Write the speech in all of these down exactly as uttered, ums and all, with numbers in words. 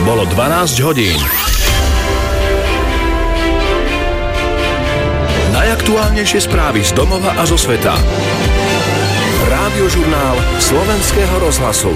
Bolo dvanásť hodín. Najaktuálnejšie správy z domova a zo sveta. Rádiožurnál Slovenského rozhlasu.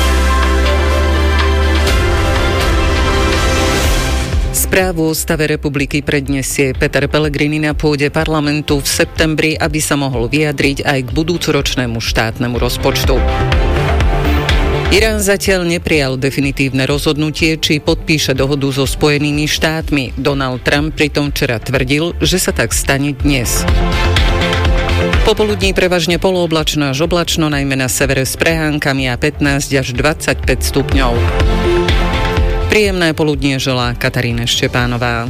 Správu o stave republiky predniesie Peter Pellegrini na pôde parlamentu v septembri, aby sa mohol vyjadriť aj k budúcoročnému štátnemu rozpočtu. Irán zatiaľ neprijal definitívne rozhodnutie, či podpíše dohodu so Spojenými štátmi. Donald Trump pritom včera tvrdil, že sa tak stane dnes. Popoludní prevažne polooblačno až oblačno, najmä na severe s prehánkami a pätnásť až dvadsaťpäť stupňov. Príjemné poludnie želá Katarína Štepánová.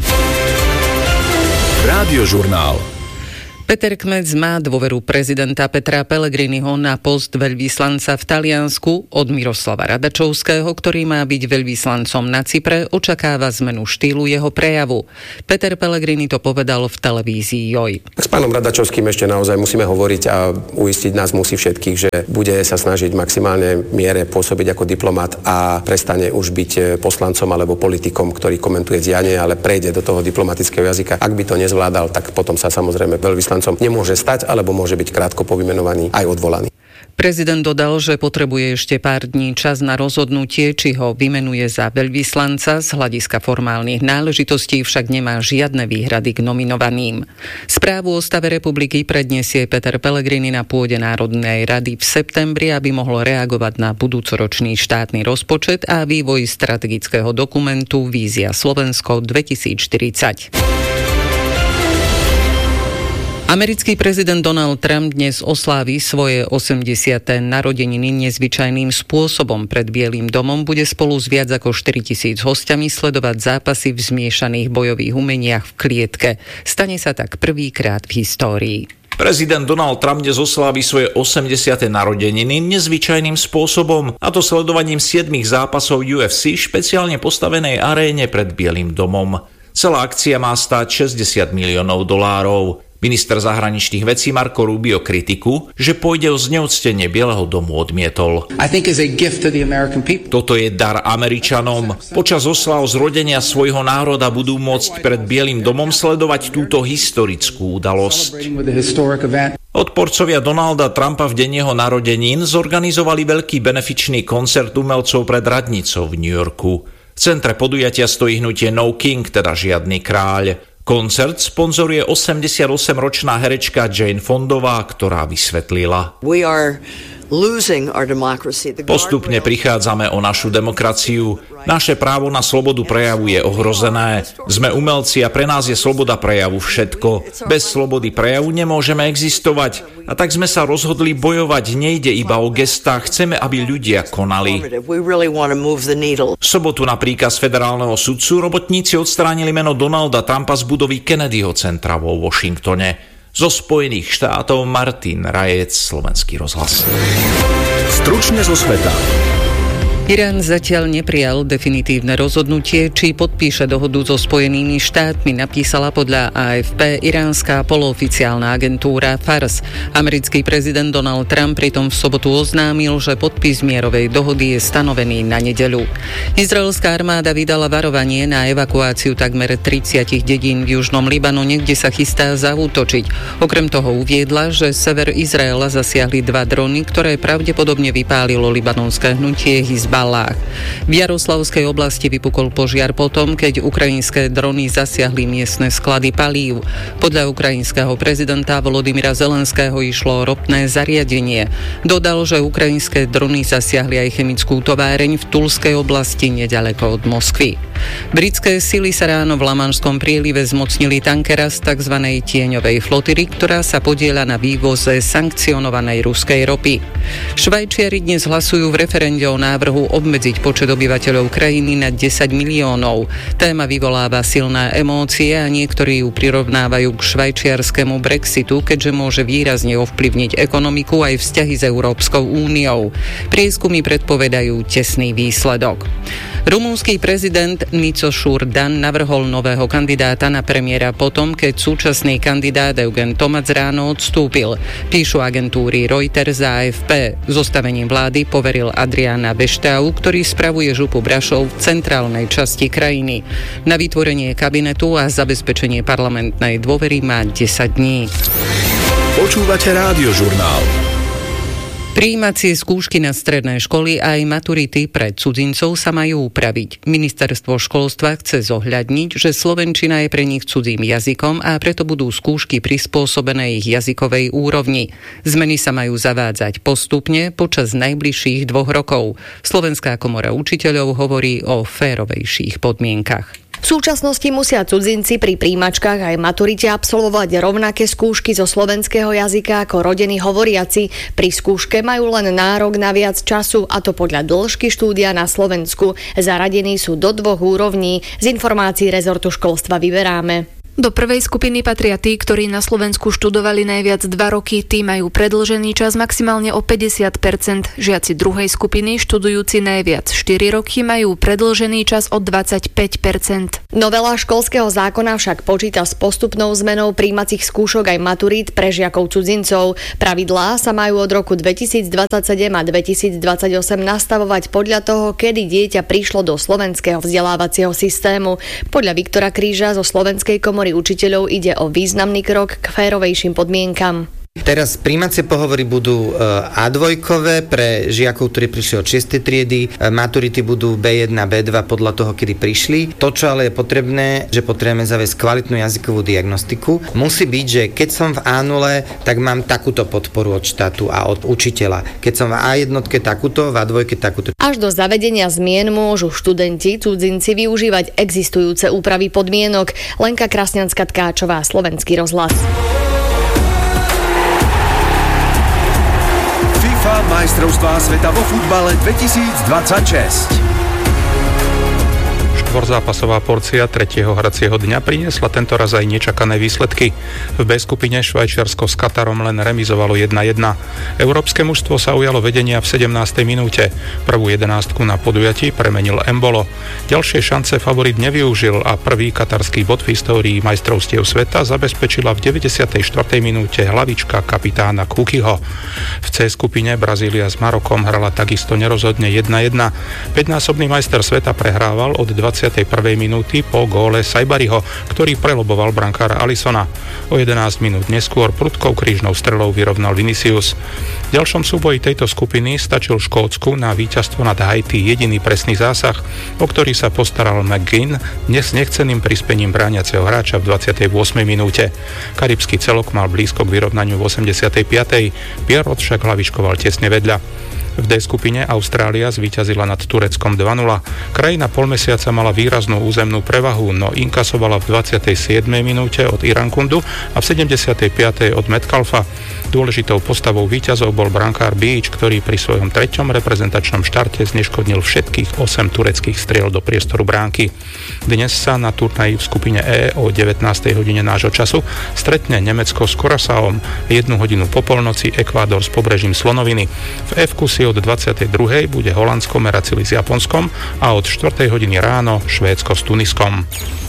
Rádiožurnál. Peter Kmec má dôveru prezidenta Petra Pellegriniho na post veľvyslanca v Taliansku. Od Miroslava Radačovského, ktorý má byť veľvyslancom na Cypre, očakáva zmenu štýlu jeho prejavu. Peter Pellegrini to povedal v televízii Joj. S pánom Radačovským ešte naozaj musíme hovoriť a uistiť nás musí všetkých, že bude sa snažiť maximálne miere pôsobiť ako diplomat a prestane už byť poslancom alebo politikom, ktorý komentuje dianie, ale prejde do toho diplomatického jazyka. Ak by to nezvládal, tak potom sa samozrejme veľvyslancom nemôže stať, alebo môže byť krátko po vymenovaní aj odvolaný. Prezident dodal, že potrebuje ešte pár dní čas na rozhodnutie, či ho vymenuje za veľvyslanca. Z hľadiska formálnych náležitostí však nemá žiadne výhrady k nominovaným. Správu o stave republiky predniesie Peter Pellegrini na pôde Národnej rady v septembri, aby mohol reagovať na budúcoročný štátny rozpočet a vývoj strategického dokumentu Vízia Slovensko dvetisícštyridsať. Americký prezident Donald Trump dnes oslávi svoje osemdesiate narodeniny nezvyčajným spôsobom. Pred Bielým domom bude spolu s viac ako štyritisíc hostiami sledovať zápasy v zmiešaných bojových umeniach v klietke. Stane sa tak prvýkrát v histórii. Prezident Donald Trump dnes oslávi svoje osemdesiate narodeniny nezvyčajným spôsobom, a to sledovaním siedmich zápasov U F C v špeciálne postavenej aréne pred Bielým domom. Celá akcia má stáť šesťdesiat miliónov dolárov. Minister zahraničných vecí Marco Rubio kritiku, že pôjde o zneúctenie Bieleho domu, odmietol. Toto je dar Američanom. Počas oslav zrodenia svojho národa budú môcť pred Bielým domom sledovať túto historickú udalosť. Odporcovia Donalda Trumpa v deň jeho narodenín zorganizovali veľký benefičný koncert umelcov pred radnicou v New Yorku. V centre podujatia stojí hnutie No King, teda žiadny kráľ. Koncert sponzoruje osemdesiatosemročná herečka Jane Fondová, ktorá vysvetlila: Postupne prichádzame o našu demokraciu. Naše právo na slobodu prejavu je ohrozené. Sme umelci a pre nás je sloboda prejavu všetko. Bez slobody prejavu nemôžeme existovať. A tak sme sa rozhodli bojovať. Nejde iba o gestá, chceme, aby ľudia konali. V sobotu na príkaz federálneho sudcu robotníci odstránili meno Donalda Trumpa z budovy Kennedyho centra vo Washingtone. Zo Spojených štátov Martin Rajec, Slovenský rozhlas. Stručne zo sveta. Irán zatiaľ neprijal definitívne rozhodnutie, či podpíše dohodu so Spojenými štátmi, napísala podľa á ef pé iránska polooficiálna agentúra Fars. Americký prezident Donald Trump pritom v sobotu oznámil, že podpis mierovej dohody je stanovený na nedeľu. Izraelská armáda vydala varovanie na evakuáciu takmer tridsať dedín v južnom Libanone, kde sa chystá zaútočiť. Okrem toho uviedla, že sever Izraela zasiahli dva drony, ktoré pravdepodobne vypálilo libanonské hnutie Hizballáh. V Jaroslavskej oblasti vypukol požiar potom, keď ukrajinské drony zasiahli miestne sklady palív. Podľa ukrajinského prezidenta Volodymyra Zelenského išlo o ropné zariadenie. Dodal, že ukrajinské drony zasiahli aj chemickú továreň v Tulskej oblasti neďaleko od Moskvy. Britské sily sa ráno v Lamanšskom prielive zmocnili tankera z tzv. Tieňovej flotily, ktorá sa podieľa na vývoze sankcionovanej ruskej ropy. Švajčiari dnes hlasujú v referende o návrhu obmedziť počet obyvateľov krajiny na desať miliónov. Téma vyvoláva silné emócie a niektorí ju prirovnávajú k švajčiarskému Brexitu, keďže môže výrazne ovplyvniť ekonomiku aj vzťahy s Európskou úniou. Prieskumy predpovedajú tesný výsledok. Rumunský prezident Nicošur Dan navrhol nového kandidáta na premiéra potom, keď súčasný kandidát Eugen Tomac ráno odstúpil. Píšu agentúry Reuters a á ef pé. Zostavením vlády poveril Adriana Beštau, ktorý spravuje župu Brašov v centrálnej časti krajiny. Na vytvorenie kabinetu a zabezpečenie parlamentnej dôvery má desať dní. Počúvate Rádiožurnál. Prijímacie skúšky na stredné školy a aj maturity pre cudzincov sa majú upraviť. Ministerstvo školstva chce zohľadniť, že slovenčina je pre nich cudzím jazykom a preto budú skúšky prispôsobené ich jazykovej úrovni. Zmeny sa majú zavádzať postupne počas najbližších dvoch rokov. Slovenská komora učiteľov hovorí o férovejších podmienkach. V súčasnosti musia cudzinci pri príjmačkách aj maturite absolvovať rovnaké skúšky zo slovenského jazyka ako rodení hovoriaci. Pri skúške majú len nárok na viac času, a to podľa dĺžky štúdia na Slovensku. Zaradení sú do dvoch úrovní. Z informácií rezortu školstva vyberáme. Do prvej skupiny patria tí, ktorí na Slovensku študovali najviac dva roky, tí majú predĺžený čas maximálne o päťdesiat percent. Žiaci druhej skupiny, študujúci najviac štyri roky, majú predĺžený čas o dvadsaťpäť percent. Novela školského zákona však počíta s postupnou zmenou prijímacích skúšok aj maturít pre žiakov cudzincov. Pravidlá sa majú od roku dvetisícdvadsaťsedem a dvetisícdvadsaťosem nastavovať podľa toho, kedy dieťa prišlo do slovenského vzdelávacieho systému. Podľa Viktora Kríža zo Slovenskej komory učiteľov ide o významný krok k férovejším podmienkam. Teraz prijímacie pohovory budú á dva pre žiakov, ktorí prišli od šiestej triedy, maturity budú bé jeden a bé dva podľa toho, kedy prišli. To, čo ale je potrebné, že potrebujeme zaviesť kvalitnú jazykovú diagnostiku, musí byť, že keď som v á nula, tak mám takúto podporu od štátu a od učiteľa. Keď som v á jeden takúto, v á dva takúto. Až do zavedenia zmien môžu študenti, cudzinci využívať existujúce úpravy podmienok. Lenka Krasňanská-Tkáčová, Slovenský rozhlas. FIFA majstrovstvá sveta vo futbale dvetisícdvadsaťšesť. Štvorzápasová porcia tretieho hracieho dňa priniesla tento raz aj nečakané výsledky. V B skupine Švajčiarsko s Katarom len remizovalo jedna jedna. Európske mužstvo sa ujalo vedenia v sedemnástej minúte. Prvú jedenástku na podujatí premenil Embolo. Ďalšie šance favorit nevyužil a prvý katarský bod v histórii majstrovstiev sveta zabezpečila v deväťdesiatej štvrtej minúte hlavička kapitána Kukiho. V C skupine Brazília s Marokom hrala takisto nerozhodne jedna jedna. Päťnásobný majster sveta prehrával od dvadsiatej prvej minúty po góle Sajbariho, ktorý preloboval brankára Alisona. O jedenásť minút neskôr prudkou krížnou strelou vyrovnal Vinicius. V ďalšom súboji tejto skupiny stačil Škótsku na víťazstvo nad Haiti jediný presný zásah, o ktorý sa postaral McGinn, dnes nechceným prispením brániaceho hráča v dvadsiatej ôsmej minúte. Karibský celok mal blízko k vyrovnaniu v osemdesiatej piatej Pierrot však hlavičkoval tesne vedľa. V D skupine Austrália zvíťazila nad Tureckom dva nula. Krajina polmesiaca mala výraznú územnú prevahu, no inkasovala v dvadsiatej siedmej minúte od Irankundu a v sedemdesiatej piatej od Metcalfa. Dôležitou postavou víťazov bol brankár Beach, ktorý pri svojom treťom reprezentačnom štarte zneškodnil všetkých osem tureckých striel do priestoru bránky. Dnes sa na turnaji v skupine E o devätnástej hodine nášho času stretne Nemecko s Curaçaom, jednu hodinu po polnoci Ekvádor s pobrežím Slonoviny. V F-ku si od dvadsiatej druhej bude Holandsko merať sily s Japonskom a od štvrtej hodiny ráno Švédsko s Tuniskom.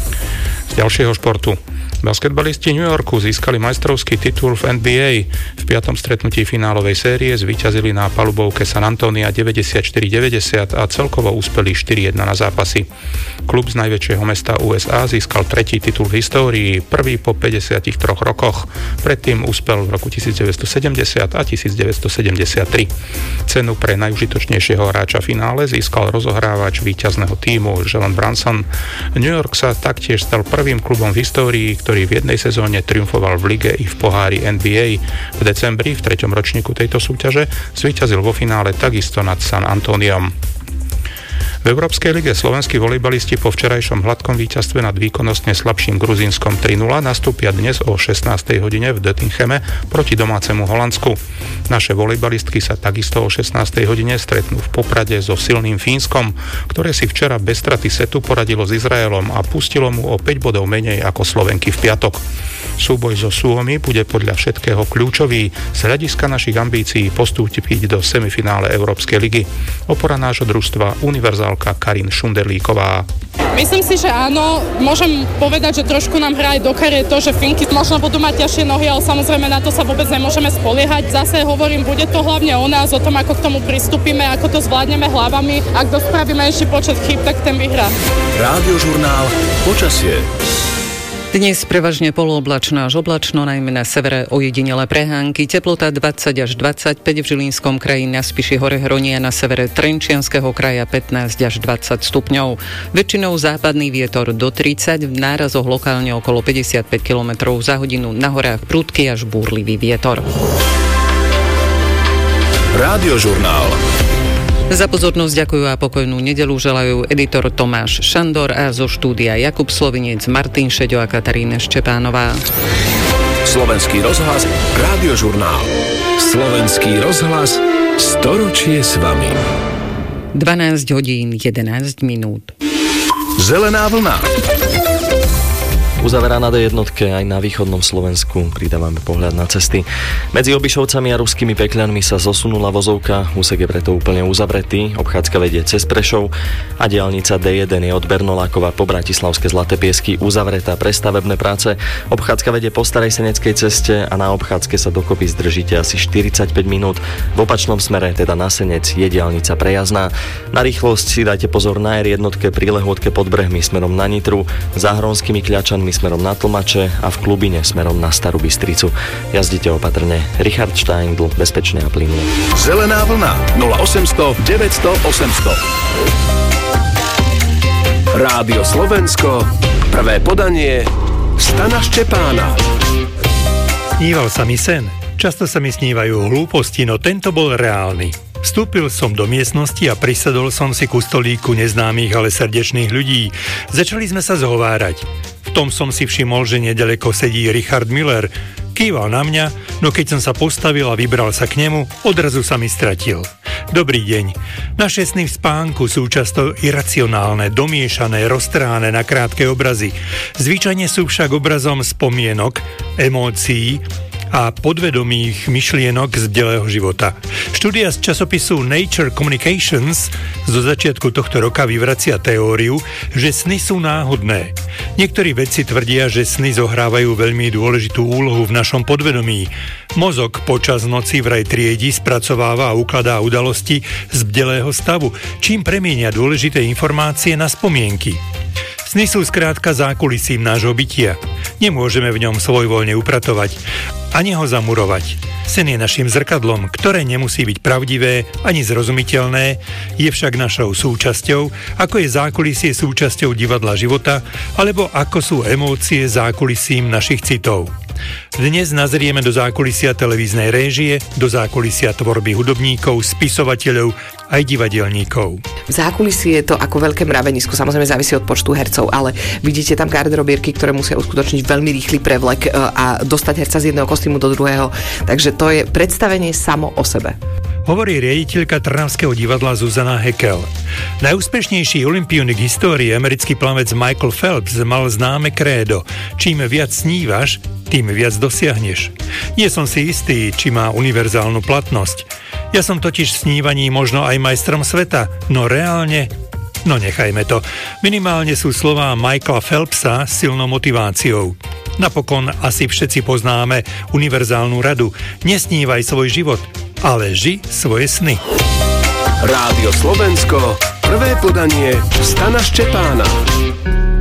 Z ďalšieho športu. Basketbalisti New Yorku získali majstrovský titul v en bí ej. V piatom stretnutí finálovej série zvíťazili na palubovke San Antonia deväťdesiatštyri deväťdesiat a celkovo úspeli štyri jedna na zápasy. Klub z najväčšieho mesta ú es á získal tretí titul v histórii, prvý po päťdesiatich troch rokoch. Predtým úspel v roku devätnásťsedemdesiat a devätnásťsedemdesiattri. Cenu pre najužitočnejšieho hráča finále získal rozohrávač víťazného tímu Jalen Brunson. New York sa taktiež stal prvým klubom v histórii, ktorý v jednej sezóne triumfoval v lige i v pohári en bí ej. V decembri, v treťom ročníku tejto súťaže, zvíťazil vo finále takisto nad San Antoniom. V Európskej lige slovenskí volejbalisti po včerajšom hladkom víťazstve nad výkonnostne slabším Gruzínskom tri nula nastúpia dnes o šestnástej hodine v Döttincheme proti domácemu Holandsku. Naše volejbalistky sa takisto o šestnástej hodine stretnú v Poprade so silným Fínskom, ktoré si včera bez straty setu poradilo s Izraelom a pustilo mu o päť bodov menej ako Slovenky v piatok. Súboj so Suomi bude podľa všetkého kľúčový z hľadiska našich ambícií postúpiť do semifinále Európskej ligy. Opora nášho družstva univerzálka Karin Šunderlíková. Myslím si, že áno. Môžem povedať, že trošku nám hrá aj do karie to, že Finky možno budú mať ťažšie nohy, ale samozrejme na to sa vôbec nemôžeme spoliehať. Zase hovorím, bude to hlavne o nás, o tom, ako k tomu pristúpime, ako to zvládneme hlavami. Ak dospravíme ešte počet chýb, tak ten vyhrá. Rádiožurnál Počasie. Dnes prevažne polooblačno až oblačno, najmä na severe ojedinele prehánky. Teplota dvadsať až dvadsaťpäť v Žilinskom kraji, na Spiši hore Hronie, na severe Trenčianskeho kraja pätnásť až dvadsať stupňov. Väčšinou západný vietor do tridsať, v nárazoch lokálne okolo päťdesiatpäť kilometrov za hodinu, na horách prudký až búrlivý vietor. Rádiožurnál. Za pozornosť ďakujú a pokojnú nedeľu želajú editor Tomáš Šandor a zo štúdia Jakub Slovinec, Martin Šeďo a Katarína Štepánová. Slovenský rozhlas, Rádiožurnál. Slovenský rozhlas, storočie s vami. dvanásť hodín jedenásť minút. Zelená vlna. Uzaverá na dé jednotke aj na východnom Slovensku. Pridávame pohľad na cesty. Medzi Obišovcami a Ruskými Pekľanmi sa zosunula vozovka. Úsek je preto úplne uzavretý. Obchádzka vedie cez Prešov a diaľnica dé jeden je od Bernolákova po Bratislavské Zlaté Piesky uzavretá pre stavebné práce. Obchádzka vedie po Starej Seneckej ceste a na obchádzke sa dokopy zdržíte asi štyridsaťpäť minút. V opačnom smere, teda na Senec, je diaľnica prejazdná. Na rýchlosť si dajte pozor na er jednotke pri Lehôtke pod Brehmi smerom na Nitru, za Hronskými Kľačanmi smerom na Tlmače a v Klubine smerom na Starú Bystricu. Jazdite opatrne. Richard Steindl, bezpečne a plynulo. Zelená vlna nula osemsto deväťsto osemsto. Rádio Slovensko, prvé podanie Stana Štepána. Sníval sa mi sen. Často sa mi snívajú hlúposti, no tento bol reálny. Vstúpil som do miestnosti a prisadol som si ku stolíku neznámych, ale srdečných ľudí. Začali sme sa zhovárať. V tom som si všimol, že nedaleko sedí Richard Müller. Kýval na mňa, no keď som sa postavil a vybral sa k nemu, odrazu sa mi stratil. Dobrý deň. Naše sny v spánku sú často iracionálne, domiešané, roztrhané na krátke obrazy. Zvyčajne sú však obrazom spomienok, emócií a podvedomých myšlienok z bdelého života. Štúdia z časopisu Nature Communications zo začiatku tohto roka vyvracia teóriu, že sny sú náhodné. Niektorí vedci tvrdia, že sny zohrávajú veľmi dôležitú úlohu v našom podvedomí. Mozog počas noci vraj triedi, spracováva a ukladá udalosti z bdelého stavu, čím premienia dôležité informácie na spomienky. Sny sú skrátka zákulisím nášho bytia. Nemôžeme v ňom svojvoľne upratovať, ani ho zamurovať. Sen je našim zrkadlom, ktoré nemusí byť pravdivé ani zrozumiteľné, je však našou súčasťou, ako je zákulisie súčasťou divadla života, alebo ako sú emócie zákulisím našich citov. Dnes nazrieme do zákulisia televíznej réžie, do zákulisia tvorby hudobníkov, spisovateľov aj divadelníkov. V zákulisí je to ako veľké mravenisko, samozrejme závisí od počtu hercov, ale vidíte tam garderobierky, ktoré musia uskutočniť veľmi rýchly prevlek a dostať herca z jedného kostýmu do druhého, takže to je predstavenie samo o sebe. Hovorí riaditeľka Trnavského divadla Zuzana Hekel. Najúspešnejší olympionik histórie, americký plavec Michael Phelps, mal známe krédo: čím viac snívaš, tým viac dosiahneš. Nie som si istý, či má univerzálnu platnosť. Ja som totiž v snívaní možno aj majstrom sveta, no reálne... No nechajme to. Minimálne sú slová Michaela Phelpsa silnou motiváciou. Napokon asi všetci poznáme univerzálnu radu: nesnívaj svoj život, ale ži svoje sny. Rádio Slovensko, prvé podanie Stana Štepána.